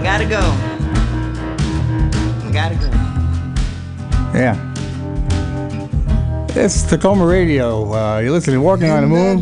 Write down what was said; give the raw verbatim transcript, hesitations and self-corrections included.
gotta go. I gotta go. Yeah. It's Tacoma Radio. Uh, you're listening to Walking on the Moon.